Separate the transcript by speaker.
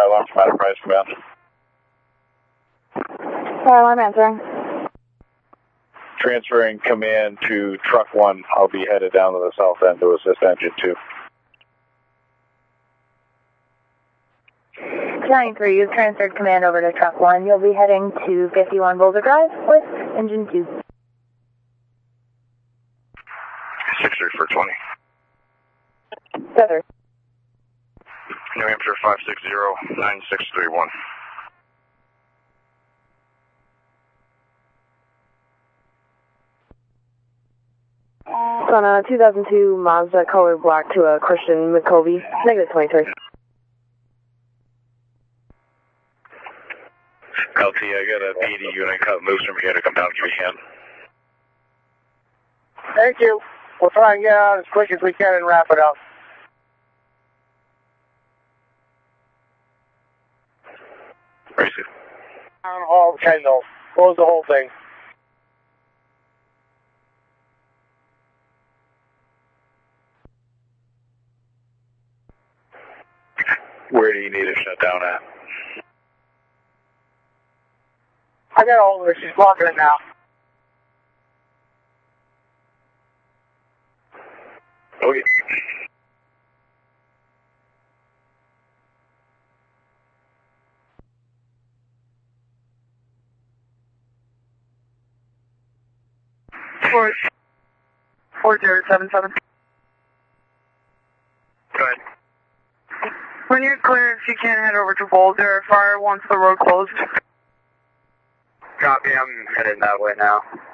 Speaker 1: alarm from Enterprise Command.
Speaker 2: Fire alarm answering.
Speaker 1: Transferring command to Truck 1. I'll be headed down to the south end to assist Engine 2.
Speaker 2: County 3, you've transferred command over to Truck 1. You'll be heading to 51 Boulder Drive with Engine 2.
Speaker 1: 63420.
Speaker 2: Feather.
Speaker 1: New Hampshire 560-9631.
Speaker 2: It's on a 2002 Mazda color black to a Christian McCovey, -23.
Speaker 1: LT, I got a PD unit cut loose from here to come down and give you a hand.
Speaker 3: Thank you. We'll try and get out as quick as we can and wrap it up.
Speaker 1: Race it.
Speaker 3: Town Hall, Kendall. Close the whole thing.
Speaker 1: Where do you need it shut down at?
Speaker 3: I got hold of her. She's blocking it now.
Speaker 1: Okay.
Speaker 3: Fort 4077.
Speaker 1: Go ahead.
Speaker 3: When you're clear, if you can head over to Boulder, fire once the road closed.
Speaker 1: Copy, I'm headed that way now.